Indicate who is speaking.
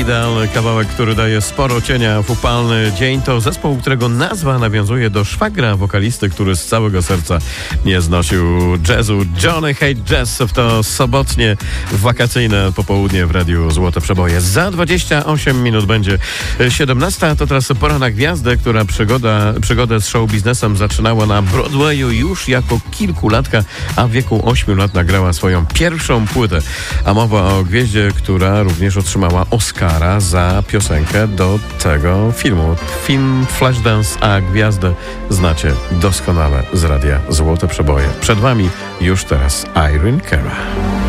Speaker 1: Idealny kawałek, który daje sporo cienia w upalny dzień. To zespół, którego nazwa nawiązuje do szwagra wokalisty, który z całego serca nie znosił jazzu. Johnny Hate Jazz w to sobotnie wakacyjne popołudnie w Radiu Złote Przeboje. Za 28 minut będzie 17. To teraz pora na gwiazdę, która przygodę z show biznesem zaczynała na Broadwayu już jako kilkulatka, a w wieku 8 lat nagrała swoją pierwszą płytę. A mowa o gwieździe, która również otrzymała Oscara za piosenkę do tego filmu. Film Flashdance, a gwiazdę znacie doskonale z Radia Złote Przeboje. Przed wami już teraz Irene Cara.